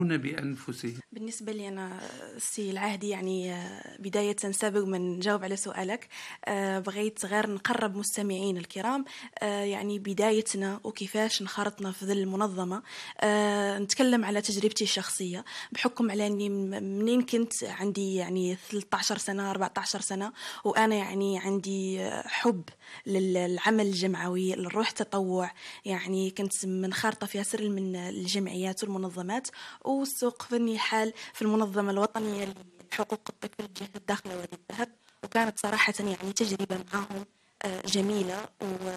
بأنفسهم. بالنسبة لي أنا السي العهدي يعني بداية سابق من نجاوب على سؤالك، بغيت غير نقرب مستمعين الكرام يعني بدايتنا وكيفاش انخرطنا في ذي المنظمة. نتكلم على تجربتي الشخصية بحكم على أني منين كنت عندي يعني 13 سنة 14 سنة وأنا يعني عندي حب للعمل الجمعوي للروح التطوع. يعني كنت منخرطة في سر من الجمعيات والمنظمات، واستوقفني الحال في المنظمة الوطنية لحقوق الطفل جهة الداخل وادي الذهب، وكانت صراحة يعني تجربة معهم جميلة